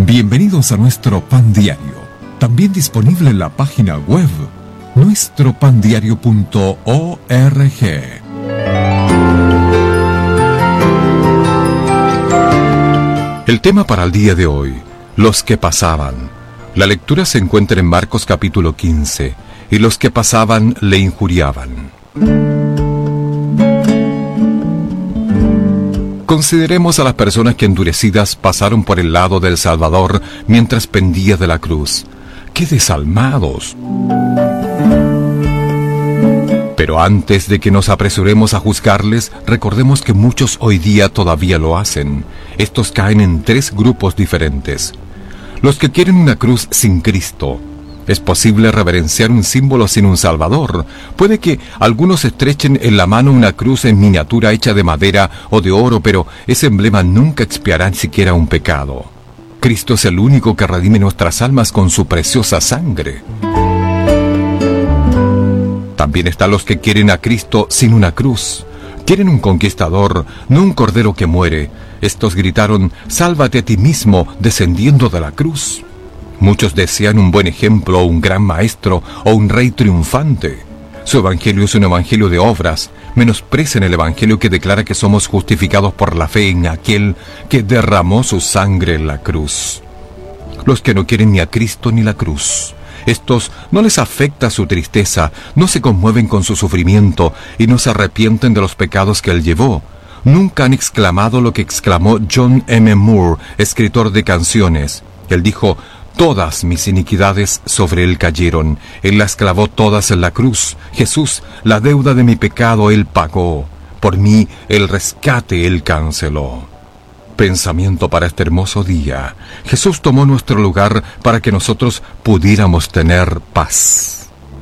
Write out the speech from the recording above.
Bienvenidos a nuestro Pan Diario, también disponible en la página web nuestropandiario.org. El tema para el día de hoy, los que pasaban. La lectura se encuentra en Marcos capítulo 15, y los que pasaban le injuriaban. Consideremos a las personas que endurecidas pasaron por el lado del Salvador mientras pendía de la cruz. ¡Qué desalmados! Pero antes de que nos apresuremos a juzgarles, recordemos que muchos hoy día todavía lo hacen. Estos caen en tres grupos diferentes. Los que quieren una cruz sin Cristo. Es posible reverenciar un símbolo sin un Salvador. Puede que algunos estrechen en la mano una cruz en miniatura hecha de madera o de oro, pero ese emblema nunca expiará ni siquiera un pecado. Cristo es el único que redime nuestras almas con su preciosa sangre. También están los que quieren a Cristo sin una cruz. Quieren un conquistador, no un cordero que muere. Estos gritaron: «Sálvate a ti mismo, descendiendo de la cruz». Muchos desean un buen ejemplo, un gran maestro o un rey triunfante. Su evangelio es un evangelio de obras. Menosprecian el evangelio que declara que somos justificados por la fe en aquel que derramó su sangre en la cruz. Los que no quieren ni a Cristo ni la cruz. Estos no les afecta su tristeza, no se conmueven con su sufrimiento y no se arrepienten de los pecados que él llevó. Nunca han exclamado lo que exclamó John M. Moore, escritor de canciones. Él dijo: «Todas mis iniquidades sobre él cayeron, él las clavó todas en la cruz. Jesús, la deuda de mi pecado él pagó, por mí el rescate él canceló». Pensamiento para este hermoso día. Jesús tomó nuestro lugar para que nosotros pudiéramos tener paz.